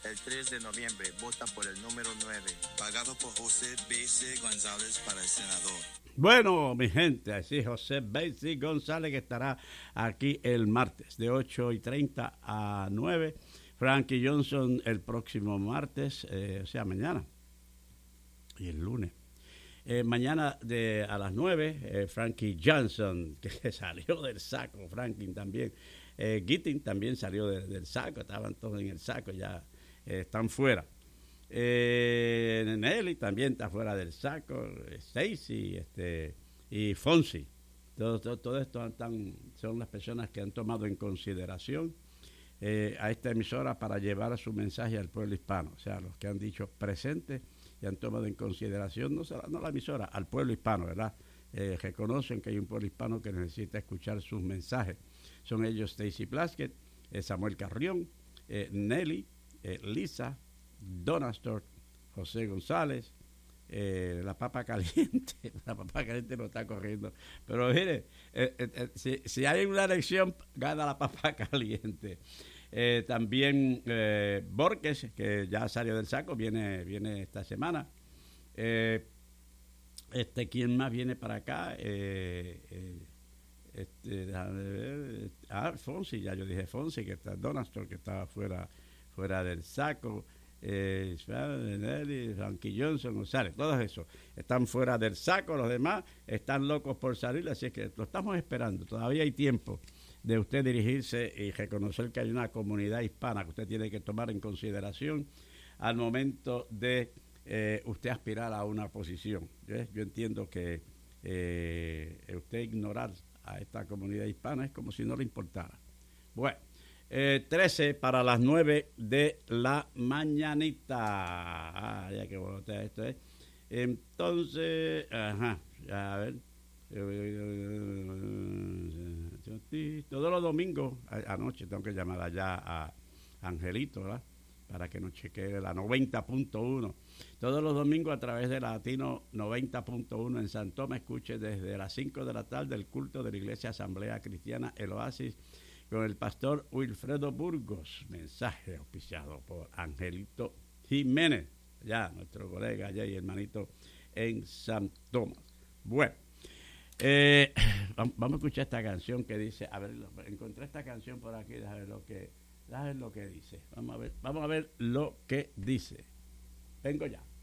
El 3 de noviembre, vota por el número 9. Pagado por José B.C. González para el senador. Bueno, mi gente, así José B.C. González, que estará aquí el martes de 8:30 a 9. Frankie Johnson el próximo martes, o sea, mañana. Y el lunes. Mañana a las 9, Frankie Johnson, que salió del saco, Franklin también. Gittin también salió del saco, estaban todos en el saco, ya están fuera. Nelly también está fuera del saco, Stacy y Fonsi. Todo esto son las personas que han tomado en consideración a esta emisora para llevar su mensaje al pueblo hispano. O sea, los que han dicho presente y han tomado en consideración no la emisora, al pueblo hispano, ¿verdad? Reconocen que hay un pueblo hispano que necesita escuchar sus mensajes. Son ellos Stacy Plaskett, Samuel Carrión, Nelly, Lisa, Donastor, José González, la papa caliente. La papa caliente no está corriendo. Pero mire, si hay una elección, gana la papa caliente. También Borges, que ya salió del saco, viene esta semana. ¿Quién más viene para acá? Fonsi, ya yo dije Fonsi, que está Donastor, que estaba fuera del saco. Frankie Johnson, González, todos esos están fuera del saco, los demás están locos por salir, así que lo estamos esperando. Todavía hay tiempo de usted dirigirse y reconocer que hay una comunidad hispana que usted tiene que tomar en consideración al momento de usted aspirar a una posición. Yo entiendo que usted ignorar a esta comunidad hispana es como si no le importara. Bueno, 13 para las 9 de la mañanita. Ya que boté esto es. Entonces, a ver. Todos los domingos, anoche tengo que llamar allá a Angelito, ¿verdad? Para que nos chequee la 90.1. Todos los domingos a través de Latino 90.1 en San Tomás, escuche desde las 5 de la tarde el culto de la Iglesia Asamblea Cristiana El Oasis con el pastor Wilfredo Burgos. Mensaje auspiciado por Angelito Jiménez, ya nuestro colega allá y hermanito en San Tomás. Bueno, vamos a escuchar esta canción que dice, a ver, encontré esta canción por aquí, déjame ver lo que dice. Vamos a ver lo que dice. Vengo ya.